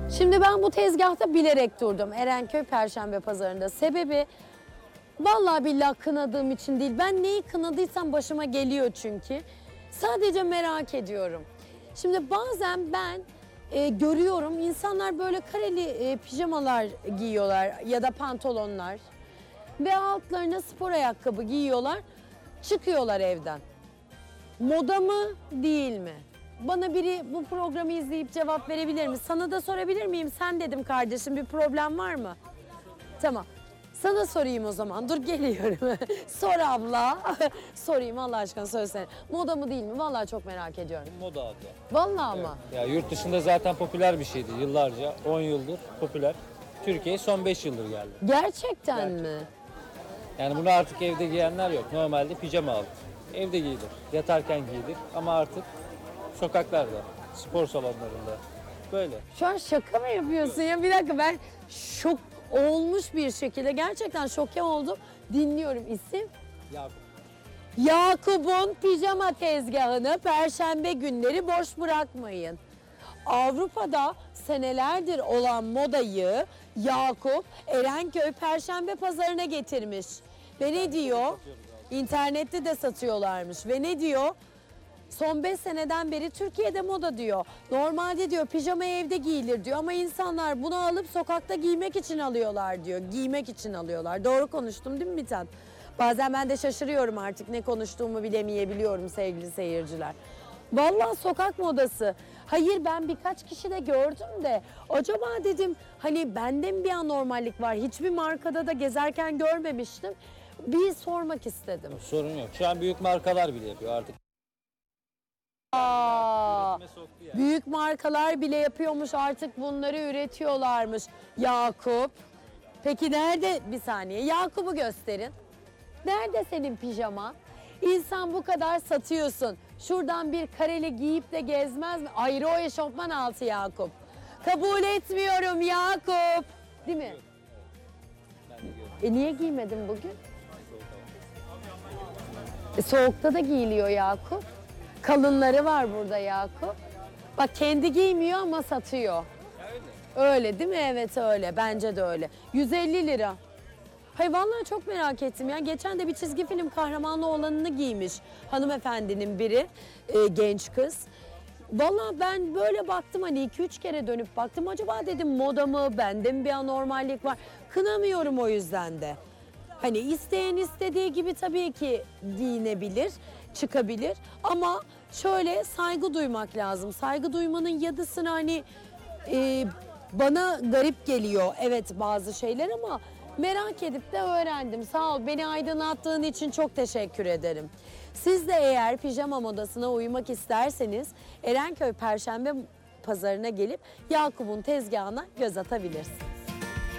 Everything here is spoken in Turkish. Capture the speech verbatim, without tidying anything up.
Şimdi ben bu tezgahta bilerek durdum. Erenköy Perşembe Pazarı'nda. Sebebi vallahi billahi kınadığım için değil. Ben neyi kınadıysam başıma geliyor çünkü. Sadece merak ediyorum. Şimdi bazen ben e, görüyorum insanlar böyle kareli e, pijamalar giyiyorlar ya da pantolonlar. Ve altlarına spor ayakkabı giyiyorlar. Çıkıyorlar evden. Moda mı değil mi? Bana biri bu programı izleyip cevap verebilir mi? Sana da sorabilir miyim? Sen dedim kardeşim, bir problem var mı? Tamam. Sana sorayım o zaman. Dur geliyorum. Sor abla. Sorayım Allah aşkına, söylesene. Moda mı değil mi? Vallahi çok merak ediyorum. Moda abla. Vallahi Evet. ama. Ya yurt dışında zaten popüler bir şeydi yıllarca. on yıldır popüler. Türkiye'ye son beş yıldır geldi. Gerçekten Gerçekten. mi? Yani bunu artık evde giyenler yok. Normalde pijama altı. Evde giyilir. Yatarken giyilir. Ama artık sokaklarda, spor salonlarında böyle. Şu an şaka mı yapıyorsun ya? Bir dakika, ben şok olmuş bir şekilde gerçekten şoke oldum. Dinliyorum. İsim? Ya Yakup'un pijama tezgahını Perşembe günleri boş bırakmayın. Avrupa'da senelerdir olan modayı Yakup Erenköy Perşembe Pazarı'na getirmiş. Ve ne diyor? İnternette de satıyorlarmış. Ve ne diyor? Son beş seneden beri Türkiye'de moda diyor. Normalde diyor pijama evde giyilir diyor ama insanlar bunu alıp sokakta giymek için alıyorlar diyor. Giymek için alıyorlar. Doğru konuştum değil mi Mithat? Bazen ben de şaşırıyorum, artık ne konuştuğumu bilemeyebiliyorum sevgili seyirciler. Vallahi sokak modası. Hayır, ben birkaç kişi de gördüm de acaba dedim hani bende mi bir anormallik var? Hiçbir markada da gezerken görmemiştim. Bir sormak istedim. sorun yok. Şu an büyük markalar bile yapıyor artık. Aa, Üretime soktu yani. büyük markalar bile yapıyormuş artık, bunları üretiyorlarmış. Yakup. Peki nerede? Bir saniye. Yakup'u gösterin. Nerede senin pijaman? İnsan bu kadar satıyorsun. Şuradan bir kareli giyip de gezmez mi? Ayrı o eşofman altı Yakup. Kabul etmiyorum Yakup. Değil mi? Ben de görüyorum. E niye giymedin bugün? E, soğukta da giyiliyor Yakup. Kalınları var burada Yakup. Bak kendi giymiyor ama satıyor. Ya öyle. Öyle değil mi? Evet öyle. Bence de öyle. yüz elli lira. Hayır vallahi çok merak ettim ya. Geçen de bir çizgi film kahramanlı olanını giymiş hanımefendinin biri, e, genç kız. Vallahi ben böyle baktım, hani iki üç kere dönüp baktım. Acaba dedim moda mı, bende mi bir anormallik var? Kınamıyorum o yüzden de. Hani isteyen istediği gibi tabii ki giyinebilir, çıkabilir. Ama şöyle saygı duymak lazım. Saygı duymanın yadısını hani e, bana garip geliyor evet bazı şeyler ama merak edip de öğrendim. Sağ ol, beni aydınlattığın için çok teşekkür ederim. Siz de eğer pijama modasına uymak isterseniz Erenköy Perşembe Pazarı'na gelip Yakup'un tezgahına göz atabilirsiniz.